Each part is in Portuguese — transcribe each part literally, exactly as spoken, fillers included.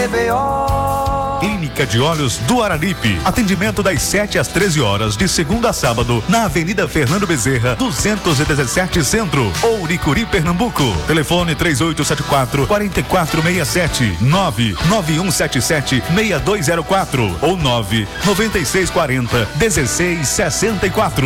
Clínica de Olhos do Araripe. Atendimento das sete às treze horas, de segunda a sábado, na Avenida Fernando Bezerra, duzentos e dezessete Centro, Ouricuri, Pernambuco. Telefone três oito sete quatro, quatro quatro seis sete, nove nove um sete sete, seis dois zero quatro ou nove nove seis quatro zero, um seis seis quatro.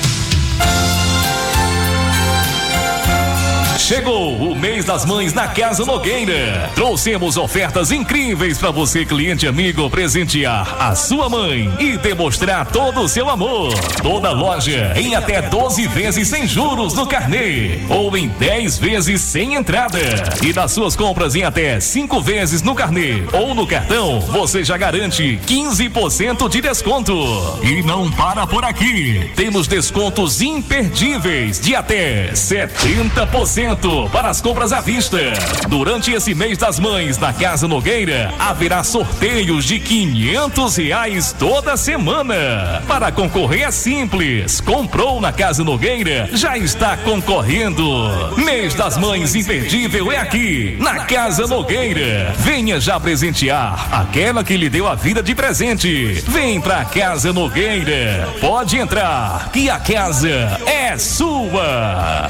Chegou o mês das mães na Casa Nogueira. Trouxemos ofertas incríveis para você, cliente amigo, presentear a sua mãe e demonstrar todo o seu amor. Toda loja em até doze vezes sem juros no carnê ou em dez vezes sem entrada. E nas suas compras em até cinco vezes no carnê ou no cartão, você já garante quinze por cento de desconto. E não para por aqui. Temos descontos imperdíveis de até setenta por cento para as compras à vista. Durante esse mês das mães na Casa Nogueira, haverá sorteios de quinhentos reais toda semana. Para concorrer é simples. Comprou na Casa Nogueira, já está concorrendo. Mês das mães imperdível é aqui, na Casa Nogueira. Venha já presentear aquela que lhe deu a vida de presente. Vem pra Casa Nogueira. Pode entrar, que a casa é sua.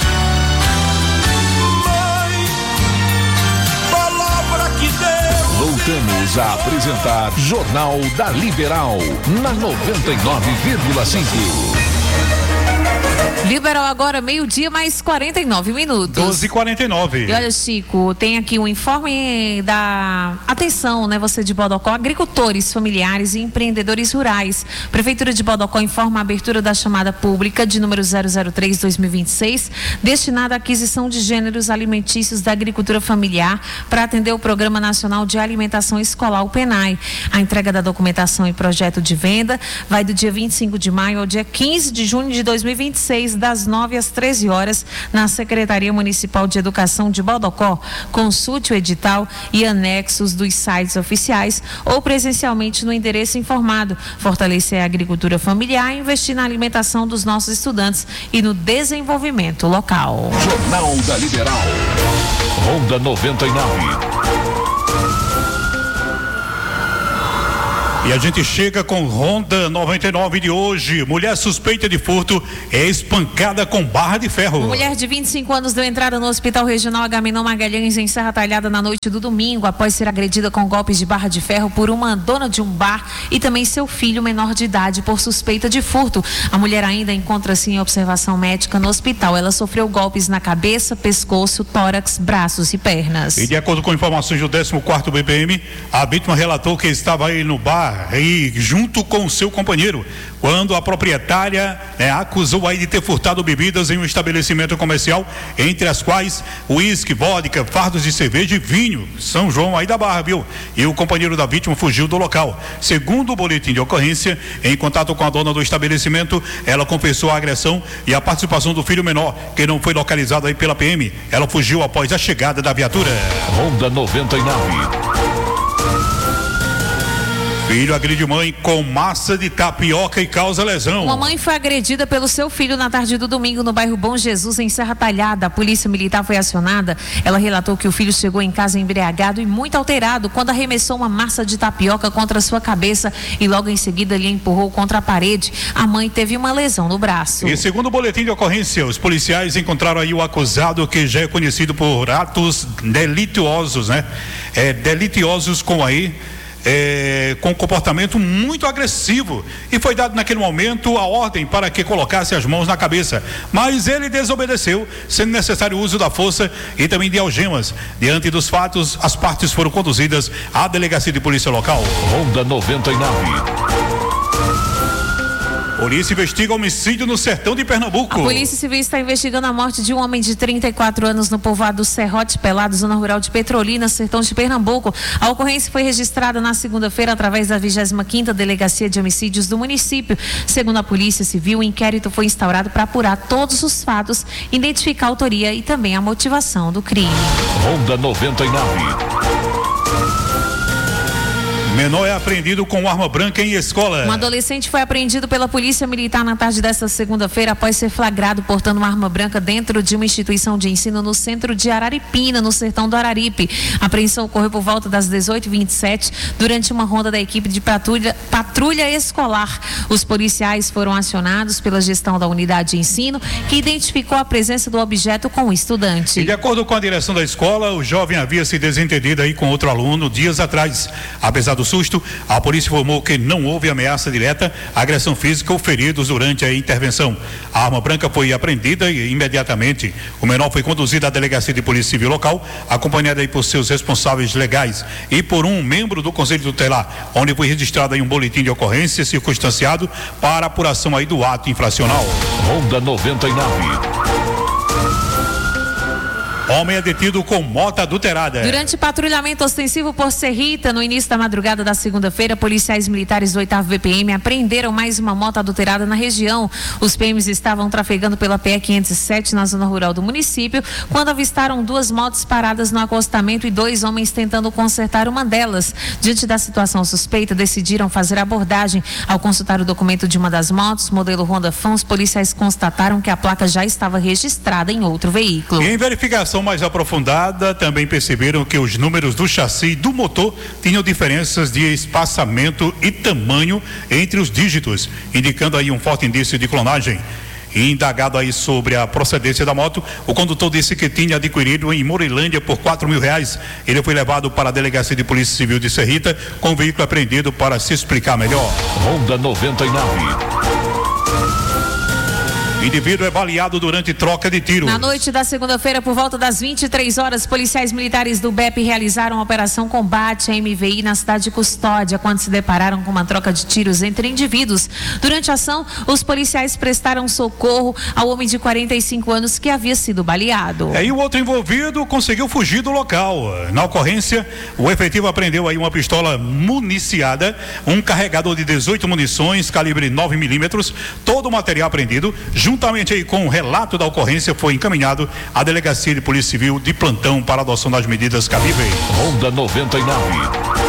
Voltamos a apresentar Jornal da Liberal, na noventa e nove vírgula cinco. Liberal agora, meio-dia, mais quarenta e nove minutos. doze e quarenta e nove. E olha, Chico, tem aqui um informe da... Atenção, né, você de Bodocó, agricultores, familiares e empreendedores rurais. Prefeitura de Bodocó informa a abertura da chamada pública de número zero zero três barra dois mil e vinte e seis, destinada à aquisição de gêneros alimentícios da agricultura familiar para atender o Programa Nacional de Alimentação Escolar, o PENAI. A entrega da documentação e projeto de venda vai do dia vinte e cinco de maio ao dia quinze de junho de dois mil e vinte e seis, das nove às treze horas, na Secretaria Municipal de Educação de Bodocó. Consulte o edital e anexos dos sites oficiais ou presencialmente no endereço informado. Fortalecer a agricultura familiar e investir na alimentação dos nossos estudantes e no desenvolvimento local. Jornal da Liberal. Ronda noventa e nove. E a gente chega com Ronda noventa e nove de hoje. Mulher suspeita de furto é espancada com barra de ferro. Uma mulher de vinte e cinco anos deu entrada no Hospital Regional Agamenon Magalhães, em Serra Talhada, na noite do domingo, após ser agredida com golpes de barra de ferro por uma dona de um bar e também seu filho menor de idade por suspeita de furto. A mulher ainda encontra-se em observação médica no hospital. Ela sofreu golpes na cabeça, pescoço, tórax, braços e pernas. E de acordo com informações do décimo quarto B P M, a vítima relatou que estava aí no bar e junto com seu companheiro, quando a proprietária né, acusou aí de ter furtado bebidas em um estabelecimento comercial, entre as quais uísque, vodka, fardos de cerveja e vinho, São João aí da Barra, viu? E o companheiro da vítima fugiu do local. Segundo o boletim de ocorrência, em contato com a dona do estabelecimento, ela confessou a agressão e a participação do filho menor, que não foi localizado aí pela P M. Ela fugiu após a chegada da viatura. Ronda noventa e nove. Filho agride mãe com massa de tapioca e causa lesão. Uma mãe foi agredida pelo seu filho na tarde do domingo no bairro Bom Jesus, em Serra Talhada. A polícia militar foi acionada. Ela relatou que o filho chegou em casa embriagado e muito alterado quando arremessou uma massa de tapioca contra sua cabeça e logo em seguida lhe empurrou contra a parede. A mãe teve uma lesão no braço. E segundo o boletim de ocorrência, os policiais encontraram aí o acusado, que já é conhecido por atos delituosos, né? É, delituosos com aí É, com um comportamento muito agressivo, e foi dado naquele momento a ordem para que colocasse as mãos na cabeça, mas ele desobedeceu, sendo necessário o uso da força e também de algemas. Diante dos fatos, as partes foram conduzidas à delegacia de polícia local. Ronda noventa e nove. Polícia investiga homicídio no sertão de Pernambuco. A Polícia Civil está investigando a morte de um homem de trinta e quatro anos no povoado Serrote Pelado, zona rural de Petrolina, sertão de Pernambuco. A ocorrência foi registrada na segunda-feira através da vigésima quinta Delegacia de Homicídios do município. Segundo a Polícia Civil, o inquérito foi instaurado para apurar todos os fatos, identificar a autoria e também a motivação do crime. Ronda noventa e nove. Menor é apreendido com arma branca em escola. Um adolescente foi apreendido pela polícia militar na tarde desta segunda-feira após ser flagrado portando uma arma branca dentro de uma instituição de ensino no centro de Araripina, no sertão do Araripe. A apreensão ocorreu por volta das dezoito e vinte e sete durante uma ronda da equipe de patrulha, patrulha escolar. Os policiais foram acionados pela gestão da unidade de ensino, que identificou a presença do objeto com o estudante. E de acordo com a direção da escola, o jovem havia se desentendido aí com outro aluno dias atrás. Apesar do susto, a polícia informou que não houve ameaça direta, agressão física ou feridos durante a intervenção. A arma branca foi apreendida e imediatamente o menor foi conduzido à delegacia de polícia civil local, acompanhado aí por seus responsáveis legais e por um membro do Conselho Tutelar, onde foi registrado aí um boletim de ocorrência circunstanciado para apuração aí do ato infracional. Ronda noventa e nove. Homem é detido com moto adulterada. Durante patrulhamento ostensivo por Serrita, no início da madrugada da segunda-feira, policiais militares do oitavo B P M apreenderam mais uma moto adulterada na região. Os P Ms estavam trafegando pela P E quinhentos e sete na zona rural do município, quando avistaram duas motos paradas no acostamento e dois homens tentando consertar uma delas. Diante da situação suspeita, decidiram fazer a abordagem. Ao consultar o documento de uma das motos, modelo Honda Fan, os policiais constataram que a placa já estava registrada em outro veículo. Em verificação mais aprofundada, também perceberam que os números do chassi e do motor tinham diferenças de espaçamento e tamanho entre os dígitos, indicando aí um forte indício de clonagem. E indagado aí sobre a procedência da moto, o condutor disse que tinha adquirido em Moreilândia por quatro mil reais. Ele foi levado para a delegacia de polícia civil de Serrita com o veículo apreendido para se explicar melhor. Ronda noventa e nove. Indivíduo é baleado durante troca de tiros. Na noite da segunda-feira, por volta das vinte e três horas, policiais militares do B E P realizaram a operação combate à M V I na cidade de Custódia, quando se depararam com uma troca de tiros entre indivíduos. Durante a ação, os policiais prestaram socorro ao homem de quarenta e cinco anos que havia sido baleado. É, e o outro envolvido conseguiu fugir do local. Na ocorrência, o efetivo apreendeu aí uma pistola municiada, um carregador de dezoito munições, calibre nove milímetros, todo o material apreendido, juntamente aí com o relato da ocorrência, foi encaminhado à Delegacia de Polícia Civil de plantão para a adoção das medidas cabíveis. Ronda noventa e nove.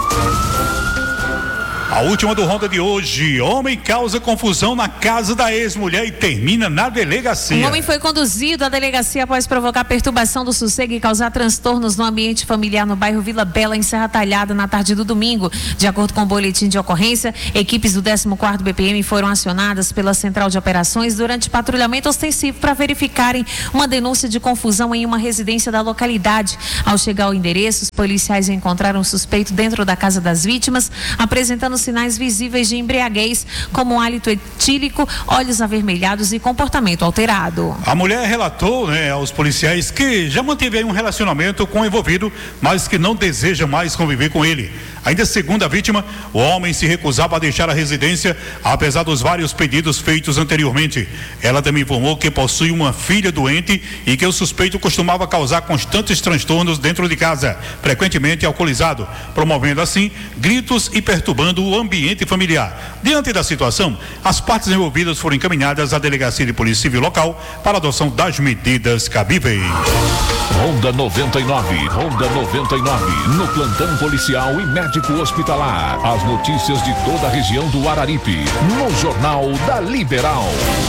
A última do Ronda de hoje: homem causa confusão na casa da ex-mulher e termina na delegacia. Um homem foi conduzido à delegacia após provocar perturbação do sossego e causar transtornos no ambiente familiar no bairro Vila Bela, em Serra Talhada, na tarde do domingo. De acordo com o boletim de ocorrência, equipes do décimo quarto B P M foram acionadas pela Central de Operações durante patrulhamento ostensivo para verificarem uma denúncia de confusão em uma residência da localidade. Ao chegar ao endereço, os policiais encontraram um suspeito dentro da casa das vítimas, apresentando sinais visíveis de embriaguez, como um hálito etílico, olhos avermelhados e comportamento alterado. A mulher relatou, né, aos policiais que já manteve aí um relacionamento com o envolvido, mas que não deseja mais conviver com ele. Ainda segundo a vítima, o homem se recusava a deixar a residência, apesar dos vários pedidos feitos anteriormente. Ela também informou que possui uma filha doente e que o suspeito costumava causar constantes transtornos dentro de casa, frequentemente alcoolizado, promovendo assim gritos e perturbando o ambiente familiar. Diante da situação, as partes envolvidas foram encaminhadas à Delegacia de Polícia Civil local para a adoção das medidas cabíveis. Ronda noventa e nove. Ronda noventa e nove. No plantão policial e médico hospitalar. As notícias de toda a região do Araripe. No Jornal da Liberal.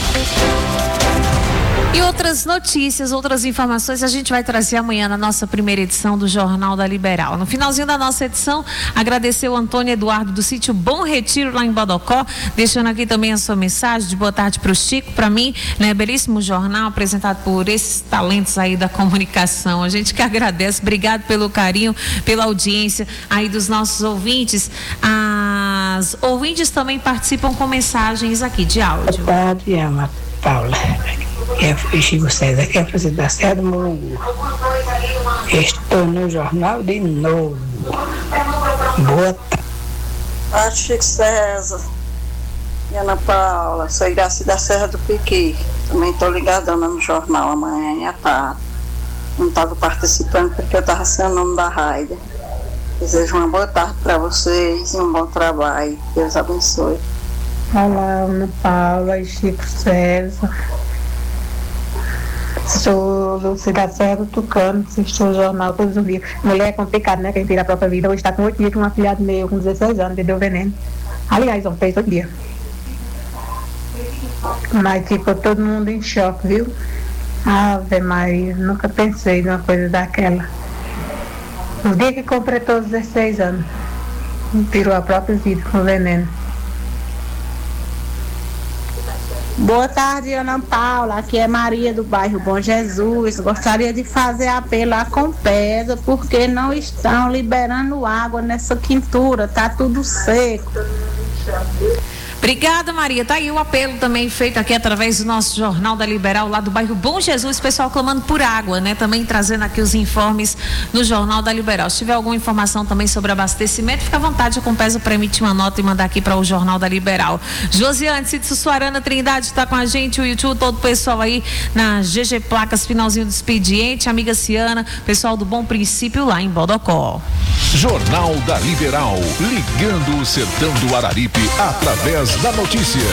E outras notícias, outras informações a gente vai trazer amanhã na nossa primeira edição do Jornal da Liberal. No finalzinho da nossa edição, agradecer o Antônio Eduardo do sítio Bom Retiro, lá em Bodocó, deixando aqui também a sua mensagem de boa tarde para o Chico, para mim, né? Belíssimo jornal apresentado por esses talentos aí da comunicação. A gente que agradece, obrigado pelo carinho, pela audiência aí dos nossos ouvintes. As ouvintes também participam com mensagens aqui de áudio. Boa tarde, Ana Paula. É o Chico César, que é presidente da Serra do Morungu. Estou no jornal de novo. Boa tarde. Ah, Chico César e Ana Paula, sou Iraci da Serra do Piqui. Também estou ligadona no jornal amanhã e à tarde. Não estava participando porque eu estava sem o nome da Raida. Desejo uma boa tarde para vocês e um bom trabalho. Deus abençoe. Olá, Ana Paula e Chico César. Sou Lucy da Serra do Tucano, assisto o jornal todos os dias. Mulher é complicado, né? Quem tira a própria vida. Hoje está com oito dias que um afilhado meu, com dezesseis anos, bebeu veneno. Aliás, ontem fez oito dias. Mas ficou todo mundo em choque, viu? Ave Maria, nunca pensei numa coisa daquela. No dia que completou os dezesseis anos, tirou a própria vida com veneno. Boa tarde, Ana Paula. Aqui é Maria do bairro Bom Jesus. Gostaria de fazer apelo à Compesa porque não estão liberando água nessa quintura. Tá tudo seco. Obrigada, Maria. Tá aí o apelo também feito aqui através do nosso Jornal da Liberal, lá do bairro Bom Jesus, pessoal clamando por água, né? Também trazendo aqui os informes no Jornal da Liberal. Se tiver alguma informação também sobre abastecimento, fica à vontade, a Compesa para emitir uma nota e mandar aqui para o Jornal da Liberal. Josiane, Cid Sussuarana Trindade está com a gente, o YouTube, todo o pessoal aí na G G Placas, finalzinho do expediente, amiga Ciana, pessoal do Bom Princípio lá em Bodocó. Jornal da Liberal, ligando o sertão do Araripe através da notícia.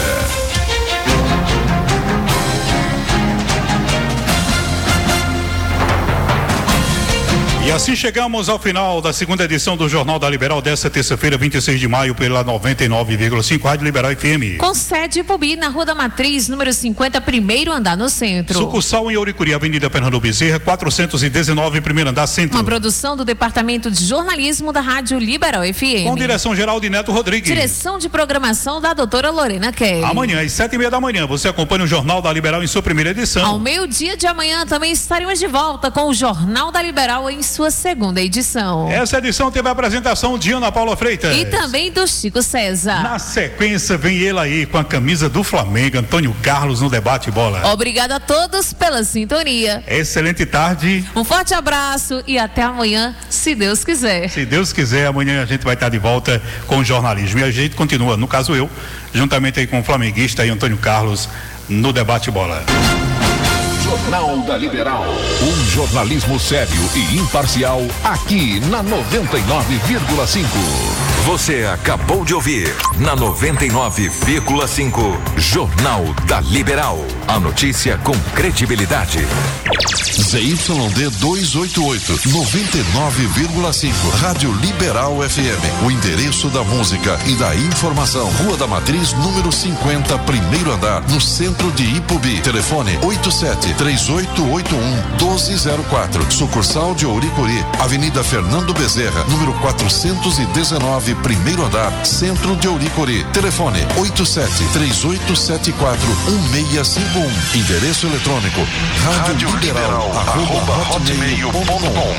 E assim chegamos ao final da segunda edição do Jornal da Liberal desta terça-feira, vinte e seis de maio, pela noventa e nove vírgula cinco Rádio Liberal F M. Com sede em Pubi, na Rua da Matriz, número cinquenta, primeiro andar no centro. Sucursal em Ouricuri, Avenida Fernando Bezerra, quatrocentos e dezenove, primeiro andar centro. Uma produção do Departamento de Jornalismo da Rádio Liberal F M. Com direção geral de Neto Rodrigues. Direção de programação da doutora Lorena Kelly. Amanhã, às sete e meia da manhã, você acompanha o Jornal da Liberal em sua primeira edição. Ao meio-dia de amanhã também estaremos de volta com o Jornal da Liberal em sua segunda edição. Essa edição teve a apresentação de Ana Paula Freitas. E também do Chico César. Na sequência, vem ele aí com a camisa do Flamengo, Antônio Carlos, no Debate Bola. Obrigada a todos pela sintonia. Excelente tarde. Um forte abraço e até amanhã, se Deus quiser. Se Deus quiser, amanhã a gente vai estar de volta com o jornalismo. E a gente continua, no caso eu, juntamente aí com o flamenguista e Antônio Carlos, no Debate Bola. Jornal da Liberal. Um jornalismo sério e imparcial aqui na noventa e nove vírgula cinco. Você acabou de ouvir na noventa e nove vírgula cinco Jornal da Liberal. A notícia com credibilidade. Z Y D duzentos e oitenta e oito, noventa e nove vírgula cinco. Rádio Liberal F M. O endereço da música e da informação. Rua da Matriz, número cinquenta, primeiro andar, no centro de Ipubi. Telefone oito sete três oito oito um doze zero quatro. Sucursal de Ouricuri, Avenida Fernando Bezerra, número quatrocentos e dezenove, primeiro andar, centro de Ouricuri. Telefone oito sete três oito sete quatro um seis cinco um. Endereço eletrônico rádio liberal arroba hotmail ponto com.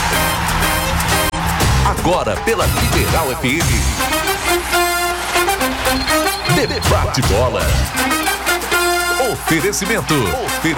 Agora pela Liberal F M. Debate Bola. Oferecimento. Oferecimento.